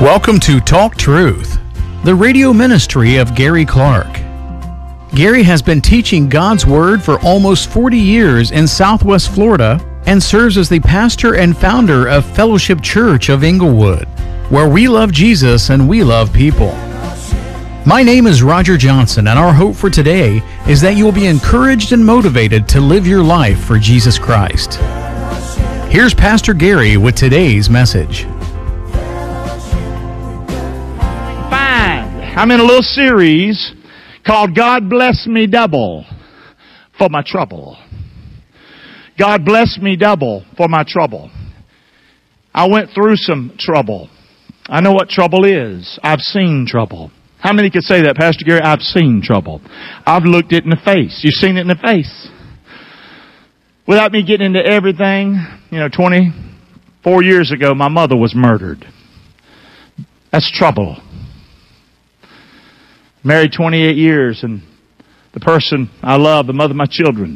Welcome to Talk Truth, the radio ministry of Gary Clark. Gary has been teaching God's Word for almost 40 years in Southwest Florida and serves as the pastor and founder of Fellowship Church of Inglewood, where we love Jesus and we love people. My name is Roger Johnson, and our hope for today is that you will be encouraged and motivated to live your life for Jesus Christ. Here's Pastor Gary with today's message. I'm in a little series called God Bless Me Double for My Trouble. God bless me double for my trouble. I went through some trouble. I know what trouble is. I've seen trouble. How many could say that, Pastor Gary? I've seen trouble. I've looked it in the face. You've seen it in the face. Without me getting into everything, 24 years ago, my mother was murdered. That's trouble. Married 28 years, and the person I love, the mother of my children,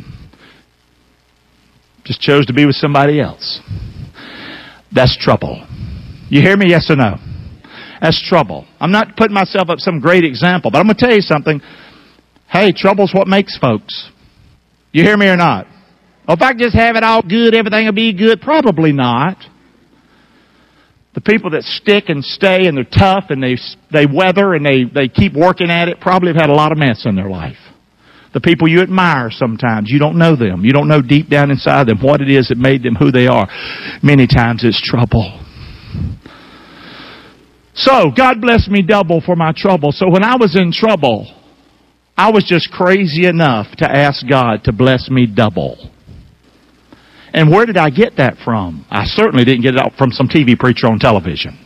just chose to be with somebody else. That's trouble. You hear me? Yes or no? That's trouble. I'm not putting myself up some great example, but I'm going to tell you something. Hey, trouble's what makes folks. You hear me or not? Well, if I just have it all good, everything will be good. Probably not. The people that stick and stay and they're tough and they weather and they keep working at it probably have had a lot of mess in their life. The people you admire sometimes, you don't know them. You don't know deep down inside them what it is that made them who they are. Many times it's trouble. So, God bless me double for my trouble. So when I was in trouble, I was just crazy enough to ask God to bless me double. And where did I get that from? I certainly didn't get it from some TV preacher on television.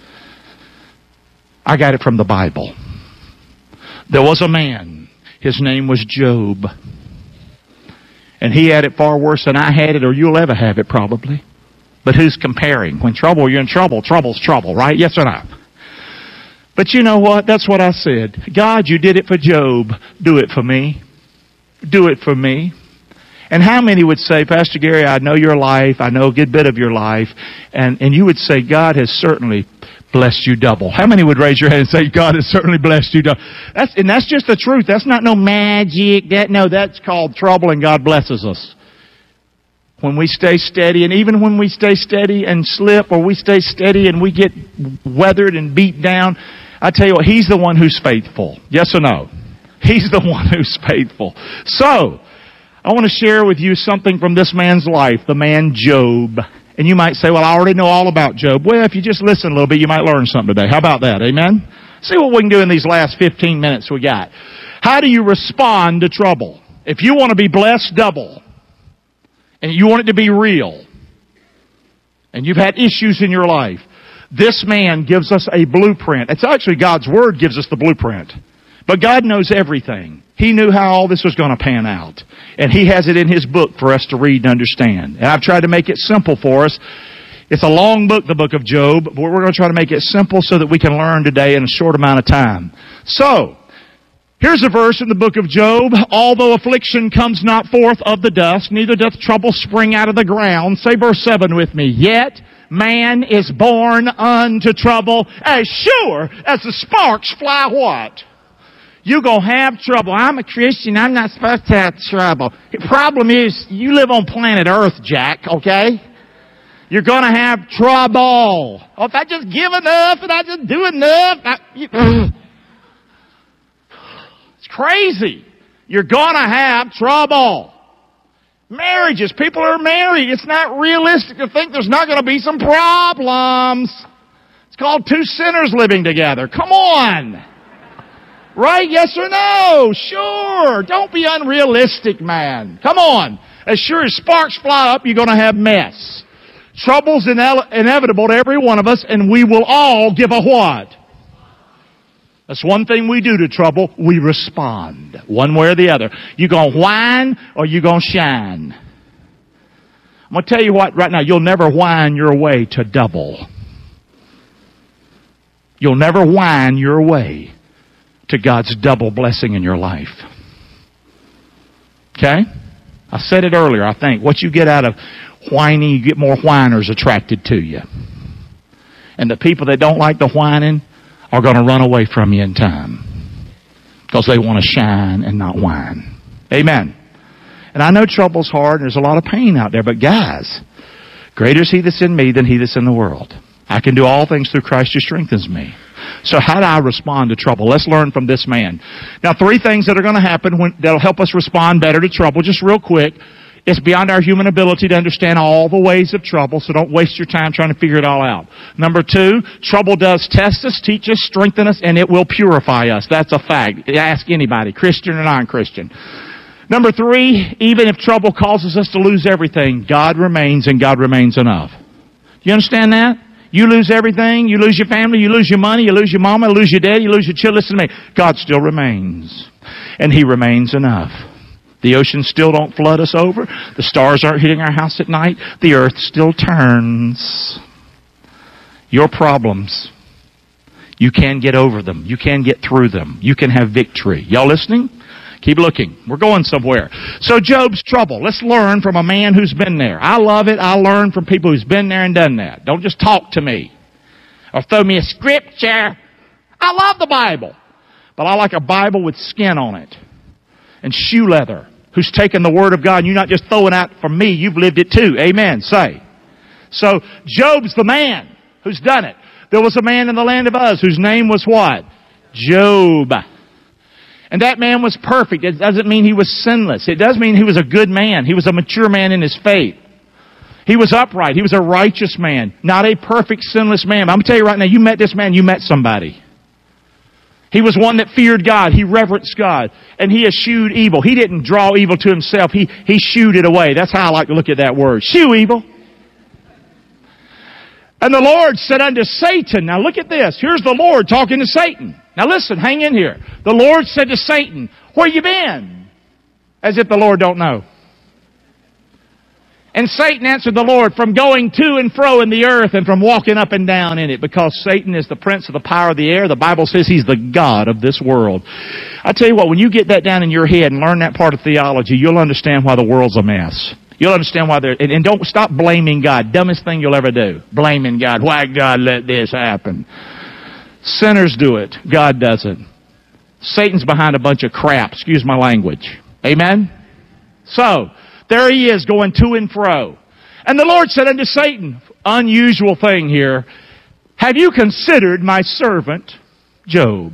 I got it from the Bible. There was a man. His name was Job. And he had it far worse than I had it, or you'll ever have it probably. But who's comparing? When you're in trouble, trouble's trouble, right? Yes or no? But you know what? That's what I said. God, you did it for Job. Do it for me. Do it for me. And how many would say, Pastor Gary, I know your life, I know a good bit of your life, and you would say, God has certainly blessed you double. How many would raise your hand and say, God has certainly blessed you double? That's just the truth. That's not no magic. That's called trouble, and God blesses us. When we stay steady, and even when we stay steady and slip, or we stay steady and we get weathered and beat down, I tell you what, He's the one who's faithful. Yes or no? He's the one who's faithful. So, I want to share with you something from this man's life, the man Job. And you might say, well, I already know all about Job. Well, if you just listen a little bit, you might learn something today. How about that? Amen? See what we can do in these last 15 minutes we got. How do you respond to trouble? If you want to be blessed double, and you want it to be real, and you've had issues in your life, this man gives us a blueprint. It's actually God's Word gives us the blueprint. But God knows everything. He knew how all this was going to pan out. And He has it in His book for us to read and understand. And I've tried to make it simple for us. It's a long book, the book of Job, but we're going to try to make it simple so that we can learn today in a short amount of time. So, here's a verse in the book of Job. Although affliction comes not forth of the dust, neither doth trouble spring out of the ground. Say verse 7 with me. Yet man is born unto trouble as sure as the sparks fly what? You're going to have trouble. I'm a Christian. I'm not supposed to have trouble. The problem is, you live on planet Earth, Jack, okay? You're going to have trouble. Oh, if I just give enough and I just do enough. It's crazy. You're going to have trouble. Marriages. People are married. It's not realistic to think there's not going to be some problems. It's called two sinners living together. Come on. Right? Yes or no? Sure. Don't be unrealistic, man. Come on. As sure as sparks fly up, you're going to have mess. Trouble's inevitable to every one of us, and we will all give a what? That's one thing we do to trouble. We respond. One way or the other. You going to whine or you going to shine? I'm going to tell you what right now. You'll never whine your way to double. You'll never whine your way to God's double blessing in your life. Okay? I said it earlier, I think. What you get out of whining, you get more whiners attracted to you. And the people that don't like the whining are going to run away from you in time. Because they want to shine and not whine. Amen. And I know trouble's hard and there's a lot of pain out there. But guys, greater is He that's in me than he that's in the world. I can do all things through Christ who strengthens me. So how do I respond to trouble? Let's learn from this man. Now, 3 things that are going to happen that'll help us respond better to trouble. Just real quick. It's beyond our human ability to understand all the ways of trouble, so don't waste your time trying to figure it all out. Number 2, trouble does test us, teach us, strengthen us, and it will purify us. That's a fact. Ask anybody, Christian or non-Christian. Number 3, even if trouble causes us to lose everything, God remains and God remains enough. Do you understand that? You lose everything, you lose your family, you lose your money, you lose your mama, you lose your daddy, you lose your children. Listen to me. God still remains. And He remains enough. The oceans still don't flood us over. The stars aren't hitting our house at night. The earth still turns. Your problems, you can get over them. You can get through them. You can have victory. Y'all listening? Keep looking. We're going somewhere. So Job's trouble. Let's learn from a man who's been there. I love it. I learn from people who's been there and done that. Don't just talk to me or throw me a scripture. I love the Bible. But I like a Bible with skin on it and shoe leather, who's taken the Word of God and you're not just throwing out from me. You've lived it too. Amen. Say. So Job's the man who's done it. There was a man in the land of Uz whose name was what? Job. And that man was perfect. It doesn't mean he was sinless. It does mean he was a good man. He was a mature man in his faith. He was upright. He was a righteous man. Not a perfect, sinless man. But I'm going to tell you right now, you met this man, you met somebody. He was one that feared God. He reverenced God. And he eschewed evil. He didn't draw evil to himself. He shooed it away. That's how I like to look at that word. Shew evil. And the Lord said unto Satan, now look at this. Here's the Lord talking to Satan. Now listen, hang in here. The Lord said to Satan, where you been? As if the Lord don't know. And Satan answered the Lord, from going to and fro in the earth and from walking up and down in it. Because Satan is the prince of the power of the air. The Bible says he's the God of this world. I tell you what, when you get that down in your head and learn that part of theology, you'll understand why the world's a mess. You'll understand why and don't stop blaming God. Dumbest thing you'll ever do. Blaming God. Why God let this happen? Sinners do it. God doesn't. Satan's behind a bunch of crap. Excuse my language. Amen? So, there he is going to and fro. And the Lord said unto Satan, unusual thing here, have you considered my servant Job?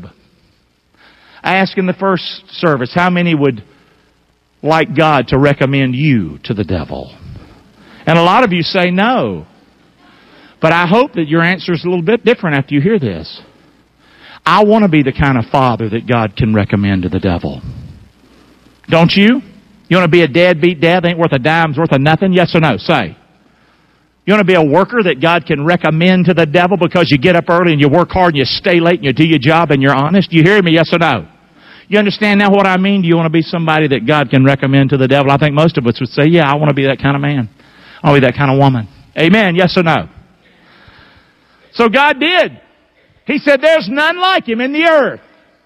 I asked in the first service, how many would like God to recommend you to the devil? And a lot of you say no. But I hope that your answer is a little bit different after you hear this. I want to be the kind of father that God can recommend to the devil. Don't you? You want to be a deadbeat dad that ain't worth a dime's worth of nothing? Yes or no? Say. You want to be a worker that God can recommend to the devil because you get up early and you work hard and you stay late and you do your job and you're honest? You hear me? Yes or no? You understand now what I mean? Do you want to be somebody that God can recommend to the devil? I think most of us would say, yeah, I want to be that kind of man. I want to be that kind of woman. Amen. Yes or no? So God did. He said, there's none like him in the earth.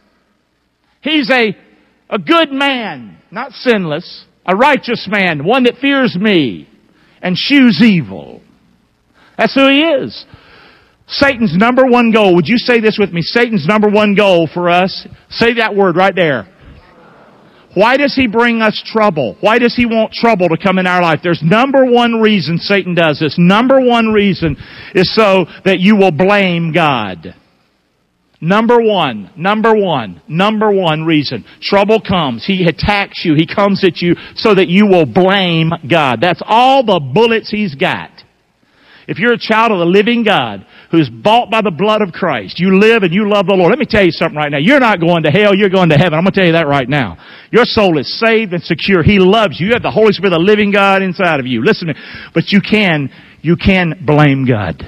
He's a good man, not sinless, a righteous man, one that fears me and shews evil. That's who he is. Satan's number one goal. Would you say this with me? Satan's number one goal for us. Say that word right there. Why does he bring us trouble? Why does he want trouble to come in our life? There's number one reason Satan does this. Number one reason is so that you will blame God. Number one reason. Trouble comes. He attacks you. He comes at you so that you will blame God. That's all the bullets he's got. If you're a child of the living God who's bought by the blood of Christ, you live and you love the Lord. Let me tell you something right now. You're not going to hell. You're going to heaven. I'm going to tell you that right now. Your soul is saved and secure. He loves you. You have the Holy Spirit, the living God inside of you. Listen to me. But you can blame God.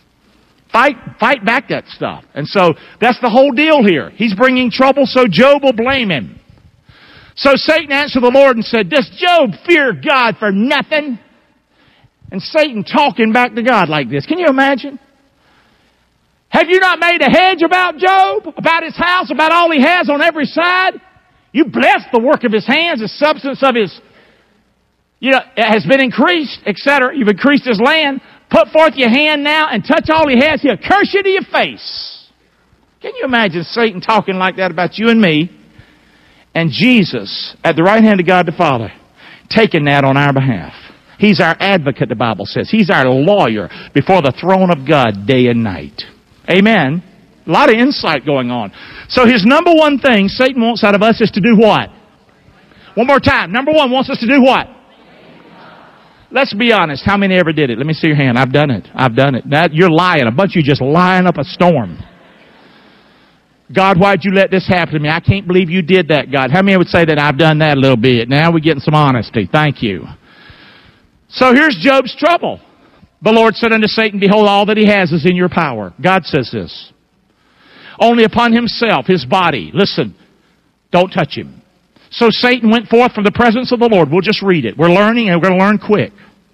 Fight back that stuff. And so that's the whole deal here. He's bringing trouble so Job will blame him. So Satan answered the Lord and said, does Job fear God for nothing? And Satan talking back to God like this. Can you imagine? Have you not made a hedge about Job? About his house? About all he has on every side? You blessed the work of his hands. The substance of his, has been increased, etc. You've increased his land. Put forth your hand now and touch all he has. He'll curse you to your face. Can you imagine Satan talking like that about you and me? And Jesus, at the right hand of God the Father, taking that on our behalf. He's our advocate, the Bible says. He's our lawyer before the throne of God day and night. Amen. A lot of insight going on. So his number one thing Satan wants out of us is to do what? One more time. Number one wants us to do what? Let's be honest. How many ever did it? Let me see your hand. I've done it. I've done it. Now, you're lying. A bunch of you just lying up a storm. God, why'd you let this happen to me? I can't believe you did that, God. How many would say that I've done that a little bit? Now we're getting some honesty. Thank you. So here's Job's trouble. The Lord said unto Satan, behold, all that he has is in your power. God says this. Only upon himself, his body. Listen, don't touch him. So Satan went forth from the presence of the Lord. We'll just read it. We're learning and we're going to learn quick.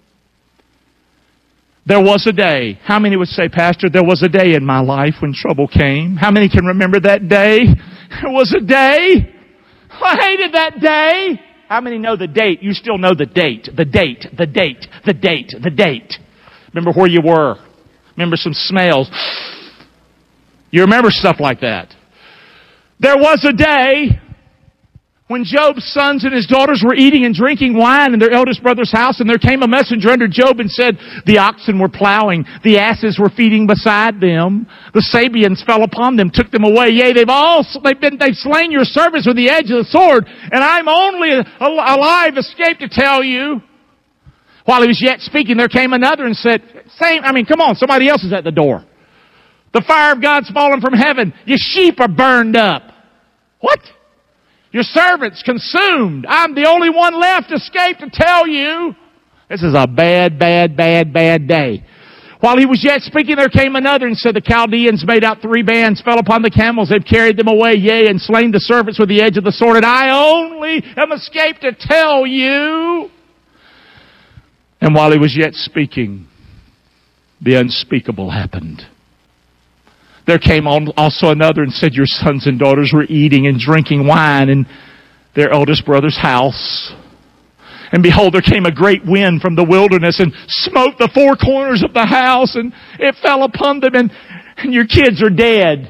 There was a day. How many would say, Pastor, there was a day in my life when trouble came? How many can remember that day? There was a day. I hated that day. How many know the date? You still know the date. The date. The date. The date. The date. Remember where you were. Remember some smells. You remember stuff like that. There was a day when Job's sons and his daughters were eating and drinking wine in their eldest brother's house, and there came a messenger unto Job and said, the oxen were plowing, the asses were feeding beside them, the Sabeans fell upon them, took them away. Yea, they've slain your servants with the edge of the sword, and I'm only alive, escaped to tell you. While he was yet speaking, there came another and said, come on, somebody else is at the door. The fire of God's fallen from heaven. Your sheep are burned up. What? Your servants consumed. I'm the only one left escaped to tell you. This is a bad, bad, bad, bad day. While he was yet speaking, there came another and said, the Chaldeans made out 3 bands, fell upon the camels, they've carried them away, yea, and slain the servants with the edge of the sword, and I only am escaped to tell you. And while he was yet speaking, the unspeakable happened. There came also another and said, your sons and daughters were eating and drinking wine in their eldest brother's house. And behold, there came a great wind from the wilderness and smote the 4 corners of the house, and it fell upon them, and your kids are dead.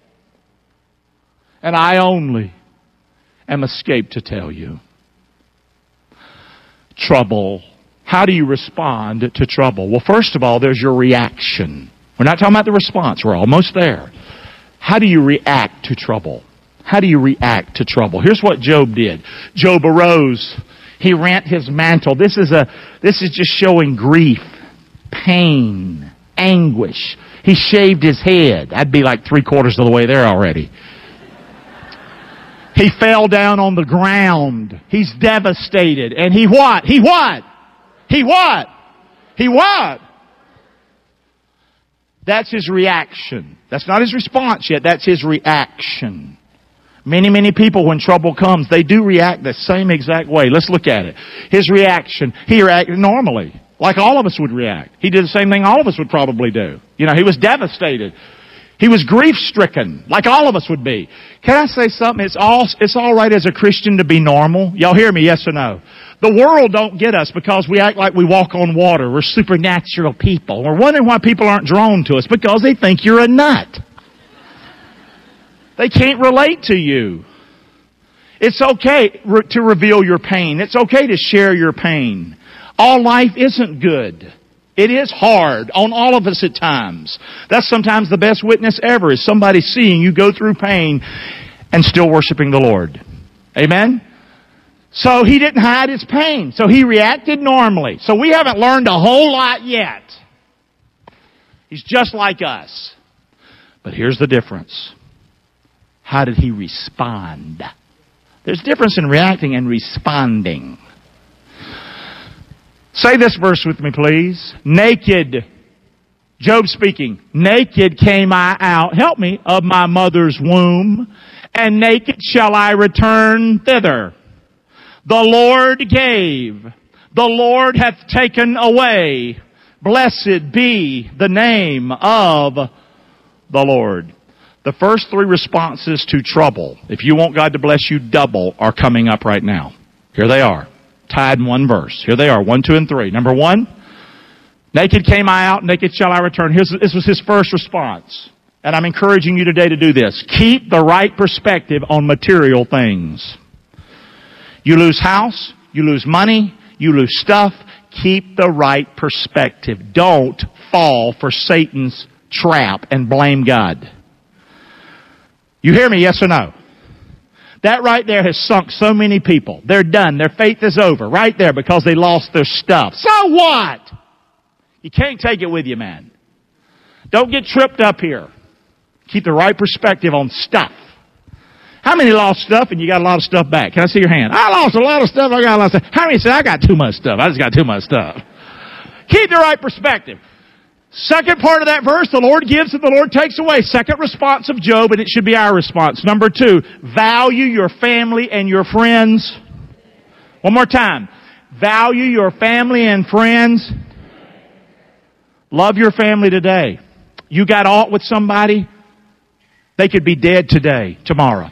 And I only am escaped to tell you. Trouble. How do you respond to trouble? Well, first of all, there's your reaction. We're not talking about the response. We're almost there. How do you react to trouble? How do you react to trouble? Here's what Job did. Job arose. He rent his mantle. This is just showing grief, pain, anguish. He shaved his head. I'd be like 3/4 of the way there already. He fell down on the ground. He's devastated. And he what? He what? He what? He what? That's his reaction. That's not his response yet. That's his reaction. Many, many people, when trouble comes, they do react the same exact way. Let's look at it. His reaction, he reacted normally, like all of us would react. He did the same thing all of us would probably do. You know, he was devastated. He was grief-stricken, like all of us would be. Can I say something? It's all right as a Christian to be normal. Y'all hear me, yes or no? The world don't get us because we act like we walk on water. We're supernatural people. We're wondering why people aren't drawn to us, because they think you're a nut. They can't relate to you. It's okay to reveal your pain. It's okay to share your pain. All life isn't good. It is hard on all of us at times. That's sometimes the best witness ever, is somebody seeing you go through pain and still worshiping the Lord. Amen? So he didn't hide his pain. So he reacted normally. So we haven't learned a whole lot yet. He's just like us. But here's the difference. How did he respond? There's a difference in reacting and responding. Say this verse with me, please. Naked. Job speaking. Naked came I out, help me, of my mother's womb, and naked shall I return thither. The Lord gave. The Lord hath taken away. Blessed be the name of the Lord. The first 3 responses to trouble, if you want God to bless you double, are coming up right now. Here they are. Tied in one verse. Here they are. 1, 2, and 3. Number 1, Naked came I out, naked shall I return. This was his first response. And I'm encouraging you today to do this. Keep the right perspective on material things. You lose house, you lose money, you lose stuff. Keep the right perspective. Don't fall for Satan's trap and blame God. You hear me, yes or no? That right there has sunk so many people. They're done. Their faith is over right there because they lost their stuff. So what? You can't take it with you, man. Don't get tripped up here. Keep the right perspective on stuff. How many lost stuff and you got a lot of stuff back? Can I see your hand? I lost a lot of stuff. I got a lot of stuff. How many say, I got too much stuff? I just got too much stuff. Keep the right perspective. Second part of that verse, the Lord gives and the Lord takes away. Second response of Job, and it should be our response. Number 2, value your family and your friends. One more time. Value your family and friends. Love your family today. You got aught with somebody, they could be dead today, tomorrow.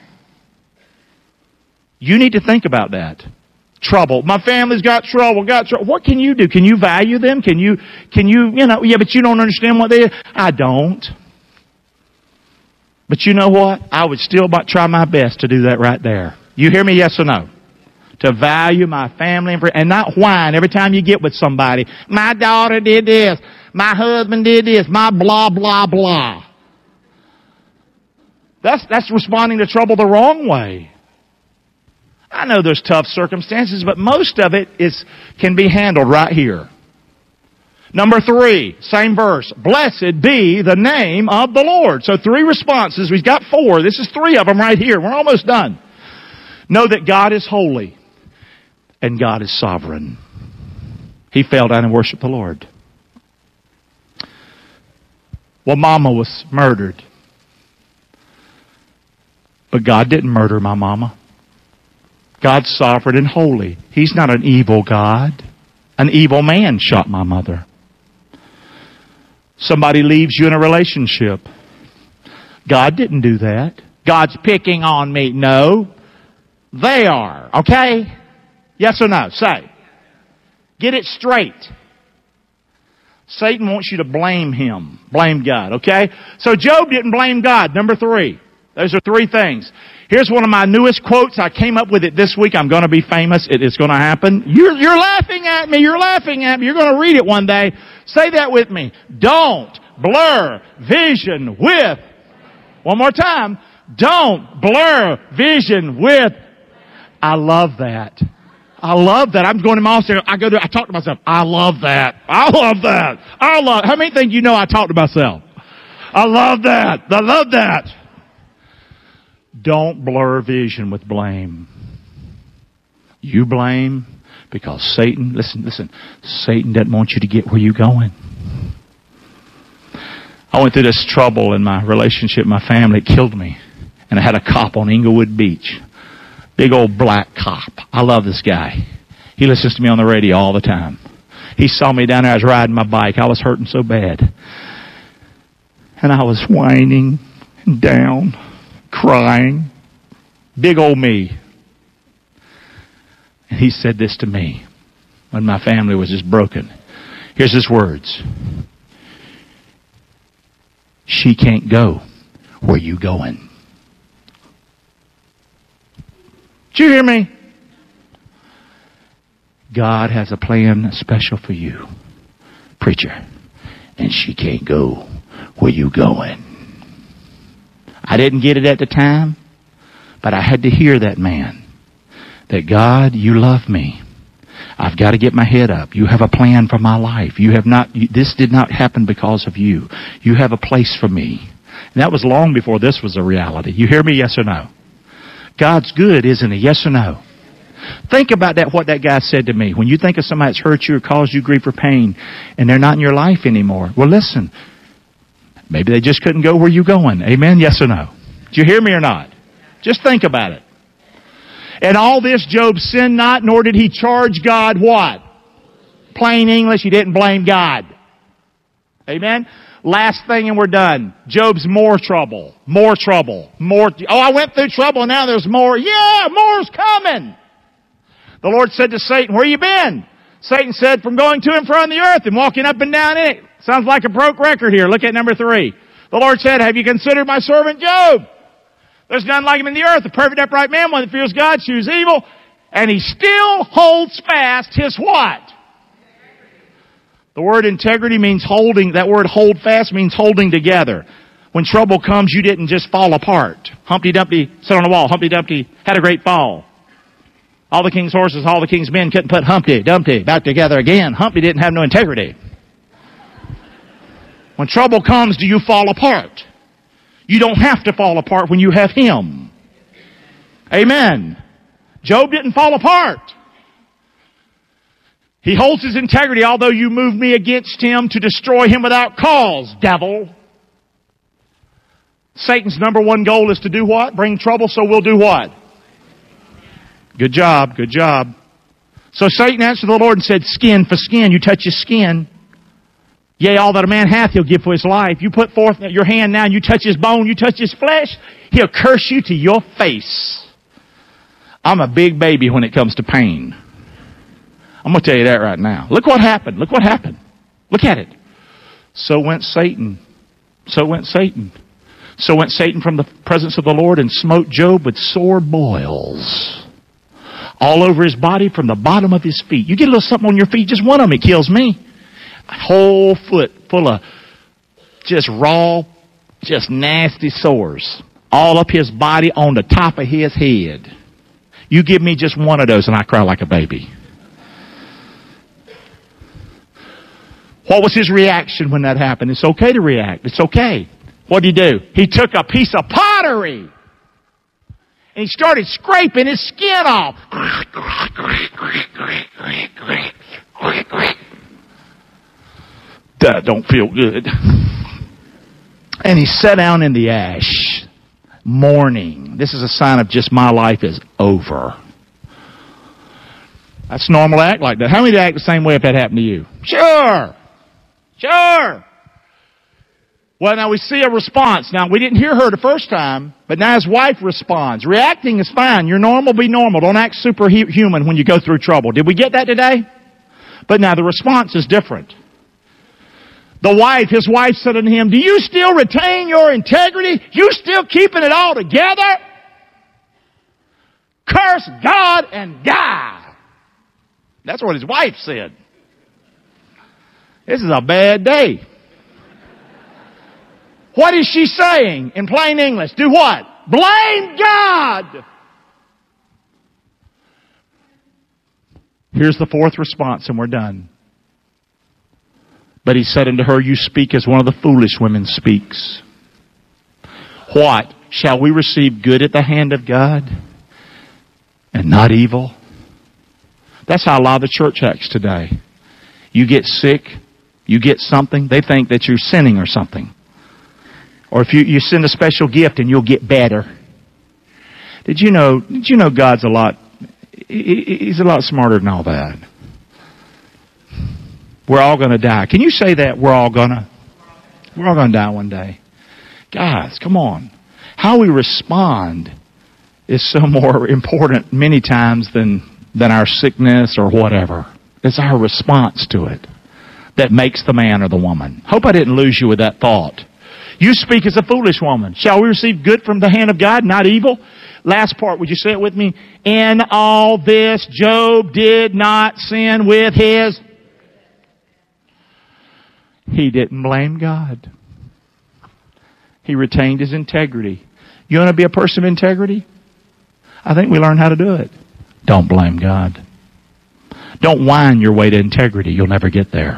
You need to think about that. Trouble. My family's got trouble, What can you do? Can you value them? Can you, yeah, but you don't understand what they are. I don't. But you know what? I would still try my best to do that right there. You hear me, yes or no? To value my family and not whine every time you get with somebody. My daughter did this. My husband did this. My blah, blah, blah. That's responding to trouble the wrong way. I know there's tough circumstances, but most of it can be handled right here. Number 3, same verse. Blessed be the name of the Lord. So 3 responses. We've got 4. This is 3 of them right here. We're almost done. Know that God is holy and God is sovereign. He fell down and worshiped the Lord. Well, Mama was murdered. But God didn't murder my mama. God's sovereign and holy. He's not an evil God. An evil man shot my mother. Somebody leaves you in a relationship. God didn't do that. God's picking on me. No. They are. Okay? Yes or no? Say. Get it straight. Satan wants you to blame him. Blame God. Okay? So Job didn't blame God. Number 3. Those are 3 things. Here's one of my newest quotes. I came up with it this week. I'm going to be famous. It is going to happen. You're laughing at me. You're laughing at me. You're going to read it one day. Say that with me. Don't blur vision with. One more time. Don't blur vision with. I love that. I love that. I'm going to my office. I talk to myself. I love that. I love that. How many think you know I talk to myself? I love that. I love that. Don't blur vision with blame. You blame because Satan, listen, Satan doesn't want you to get where you're going. I went through this trouble in my relationship, my family. It killed me. And I had a cop on Inglewood Beach. Big old black cop. I love this guy. He listens to me on the radio all the time. He saw me down there. I was riding my bike. I was hurting so bad. And I was whining and down. Crying. Big old me. And he said this to me when my family was just broken. Here's his words. She can't go where you going. Did you hear me? God has a plan special for you, preacher. And she can't go where you going. I didn't get it at the time, but I had to hear that man. That God, you love me. I've got to get my head up. You have a plan for my life. This did not happen because of you. You have a place for me. And that was long before this was a reality. You hear me, yes or no? God's good, isn't he? Yes or no? Think about that, what that guy said to me. When you think of somebody that's hurt you or caused you grief or pain, and they're not in your life anymore. Well, listen. Maybe they just couldn't go where you're going. Amen? Yes or no? Did you hear me or not? Just think about it. And all this, Job sinned not, nor did he charge God what? Plain English, he didn't blame God. Amen? Last thing and we're done. Job's more trouble. More trouble. More. Oh, I went through trouble and now there's more. Yeah, more's coming. The Lord said to Satan, where you been? Satan said, from going to and from the earth and walking up and down in it. Sounds like a broke record here. Look at number 3. The Lord said, have you considered my servant Job? There's none like him in the earth, a perfect upright man, one that fears God, chooses evil, and he still holds fast his what? The word integrity means holding. That word hold fast means holding together. When trouble comes, you didn't just fall apart. Humpty Dumpty sat on the wall. Humpty Dumpty had a great fall. All the king's horses, all the king's men couldn't put Humpty Dumpty back together again. Humpty didn't have no integrity. When trouble comes, do you fall apart? You don't have to fall apart when you have Him. Amen. Job didn't fall apart. He holds his integrity, although you moved me against him to destroy him without cause, devil. Satan's number one goal is to do what? Bring trouble, so we'll do what? Good job, good job. So Satan answered the Lord and said, skin for skin, you touch his skin. Yea, all that a man hath, he'll give for his life. You put forth your hand now and you touch his bone, you touch his flesh, he'll curse you to your face. I'm a big baby when it comes to pain. I'm going to tell you that right now. Look what happened. Look what happened. Look at it. So went Satan. So went Satan. So went Satan from the presence of the Lord and smote Job with sore boils all over his body from the bottom of his feet. You get a little something on your feet, just one of them, it kills me. A whole foot full of just raw, just nasty sores all up his body on the top of his head. You give me just one of those and I cry like a baby. What was his reaction when that happened? It's okay to react. It's okay. What did he do? He took a piece of pottery and he started scraping his skin off. That don't feel good. And he sat down in the ash, mourning. This is a sign of just my life is over. That's normal to act like that. How many act the same way if that happened to you? Sure. Sure. Well, now we see a response. Now, we didn't hear her the first time, but now his wife responds. Reacting is fine. You're normal, be normal. Don't act superhuman when you go through trouble. Did we get that today? But now the response is different. His wife said unto him, do you still retain your integrity? You still keeping it all together? Curse God and die. That's what his wife said. This is a bad day. What is she saying in plain English? Do what? Blame God. Here's the fourth response and we're done. But he said unto her, you speak as one of the foolish women speaks. What? Shall we receive good at the hand of God and not evil? That's how a lot of the church acts today. You get sick, you get something, they think that you're sinning or something. Or if you send a special gift and you'll get better. Did you know God's He's a lot smarter than all that. We're all going to die. Can you say that? We're all going to die one day. Guys, come on. How we respond is so more important many times than our sickness or whatever. It's our response to it that makes the man or the woman. Hope I didn't lose you with that thought. You speak as a foolish woman. Shall we receive good from the hand of God, not evil? Last part, would you say it with me? In all this, Job did not sin with his... He didn't blame God. He retained his integrity. You want to be a person of integrity? I think we learn how to do it. Don't blame God. Don't whine your way to integrity. You'll never get there.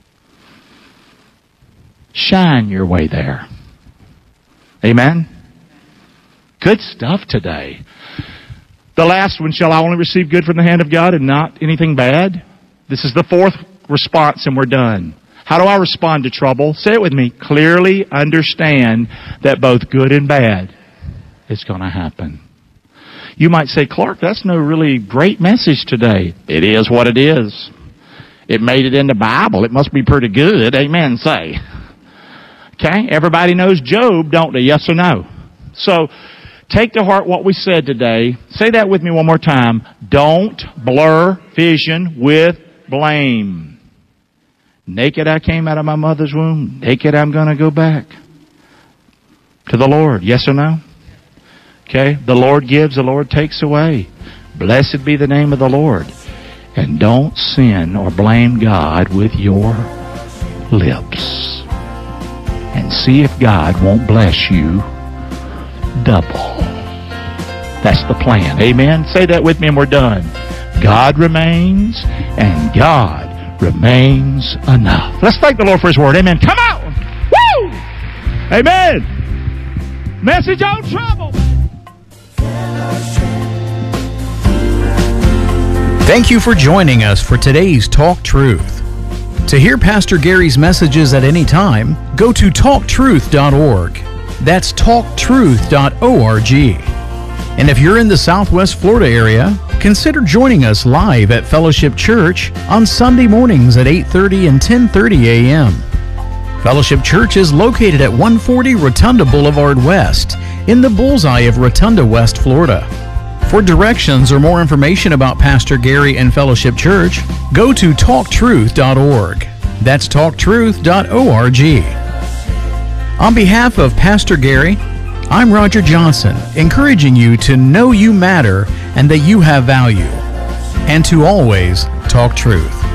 Shine your way there. Amen? Good stuff today. The last one, shall I only receive good from the hand of God and not anything bad? This is the fourth response and we're done. How do I respond to trouble? Say it with me. Clearly understand that both good and bad is going to happen. You might say, Clark, that's no really great message today. It is what it is. It made it in the Bible. It must be pretty good. Amen, say. Okay? Everybody knows Job, don't they? Yes or no? So, take to heart what we said today. Say that with me one more time. Don't blur vision with blame. Naked I came out of my mother's womb. Naked I'm going to go back to the Lord. Yes or no? Okay? The Lord gives, the Lord takes away. Blessed be the name of the Lord. And don't sin or blame God with your lips. And see if God won't bless you double. That's the plan. Amen? Say that with me and we're done. God remains and God remains enough. Let's thank the Lord for His Word. Amen. Come on! Woo! Amen. Message on trouble. Thank you for joining us for today's Talk Truth. To hear Pastor Gary's messages at any time, go to talktruth.org. That's talktruth.org. And if you're in the Southwest Florida area, consider joining us live at Fellowship Church on Sunday mornings at 8:30 and 10:30 a.m. Fellowship Church is located at 140 Rotunda Boulevard West in the bullseye of Rotunda, West Florida. For directions or more information about Pastor Gary and Fellowship Church, go to talktruth.org. That's talktruth.org. On behalf of Pastor Gary, I'm Roger Johnson, encouraging you to know you matter and that you have value, and to always talk truth.